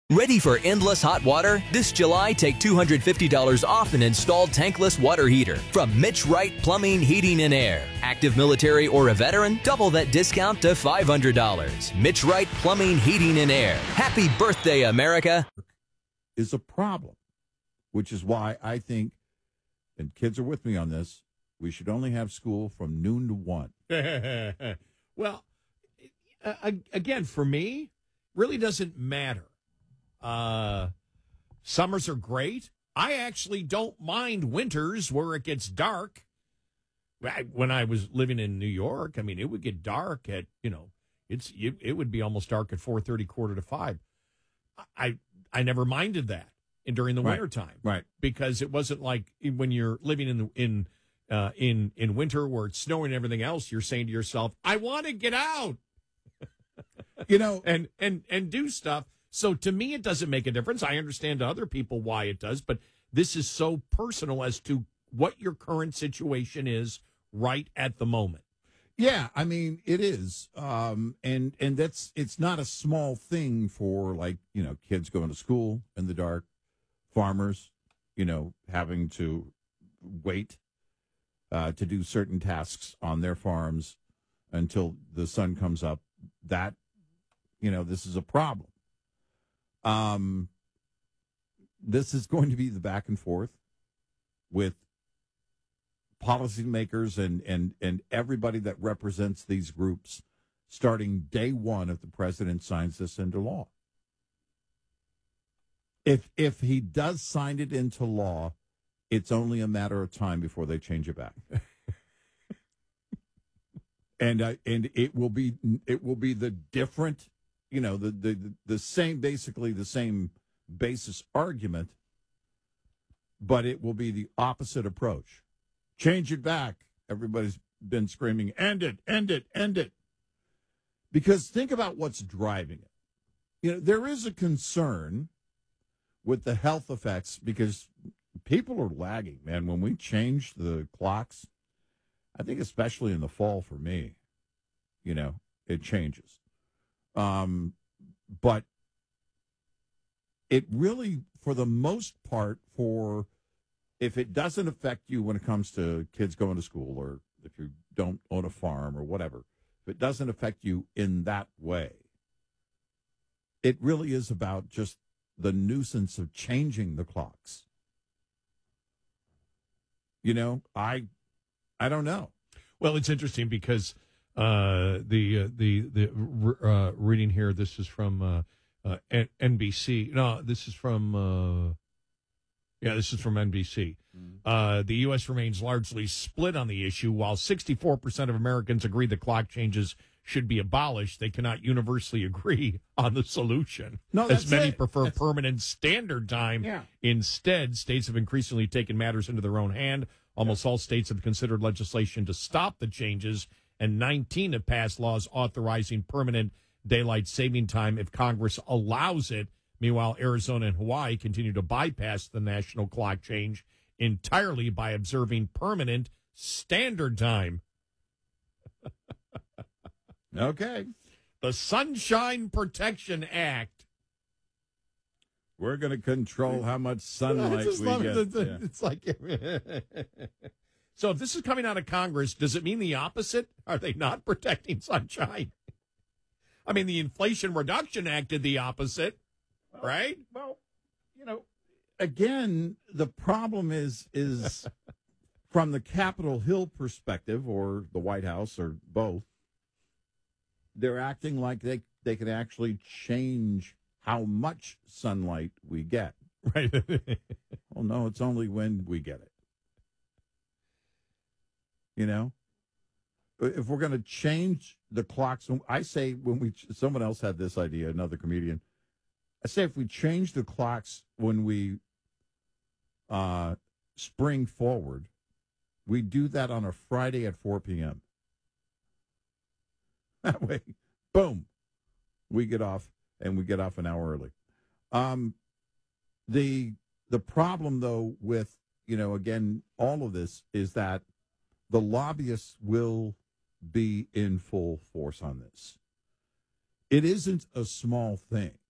Ready for endless hot water? This July, take $250 off an installed tankless water heater from Mitch Wright Plumbing, Heating, and Air. Active military or a veteran? Double that discount to $500. Mitch Wright Plumbing, Heating, and Air. Happy birthday, America! Is a problem, which is why I think, and kids are with me on this, we should only have school from noon to 1. Well, again, for me, really doesn't matter. Summers are great. I actually don't mind winters where it gets dark. When I was living in New York, I mean, it would get dark at, it would be almost dark at 4:30, 4:45. I never minded that during the wintertime. Right. Because it wasn't like when you're living in winter where it's snowing and everything else, you're saying to yourself, I want to get out. And do stuff. So to me, it doesn't make a difference. I understand to other people why it does, but this is so personal as to what your current situation is right at the moment. Yeah, I mean, it is. And it's not a small thing for, like, kids going to school in the dark, farmers, having to wait to do certain tasks on their farms until the sun comes up. That, this is a problem. This is going to be the back and forth with policymakers and everybody that represents these groups starting day one if the president signs this into law. If he does sign it into law, it's only a matter of time before they change it back. and it will be the different, the same, basically the same basis argument, but it will be the opposite approach. Change it back. Everybody's been screaming, end it, end it, end it. Because think about what's driving it. There is a concern with the health effects because people are lagging, man. When we change the clocks, I think especially in the fall for me, it changes. But it really, for the most part, if it doesn't affect you when it comes to kids going to school or if you don't own a farm or whatever, if it doesn't affect you in that way, it really is about just the nuisance of changing the clocks. I don't know. Well, it's interesting because the reading here, this is from NBC. No, this is from NBC. The U.S. remains largely split on the issue. While 64% of Americans agree the clock changes should be abolished, they cannot universally agree on the solution. No, as many prefer permanent standard time. Yeah. Instead, states have increasingly taken matters into their own hand. Almost all states have considered legislation to stop the changes, and 19 have passed laws authorizing permanent daylight saving time if Congress allows it. Meanwhile, Arizona and Hawaii continue to bypass the national clock change entirely by observing permanent standard time. Okay. The Sunshine Protection Act. We're going to control how much sunlight we get. It's like, so if this is coming out of Congress, does it mean the opposite? Are they not protecting sunshine? I mean, the Inflation Reduction Act did the opposite, right? Well, again, the problem is from the Capitol Hill perspective or the White House or both, they're acting like they can actually change how much sunlight we get. Right. Well, no, it's only when we get it. If we're going to change the clocks, I say someone else had this idea, another comedian. I say if we change the clocks when we spring forward, we do that on a Friday at 4 p.m. That way, boom, we get off, and we get off an hour early. The problem, though, with, again, all of this is that the lobbyists will be in full force on this. It isn't a small thing.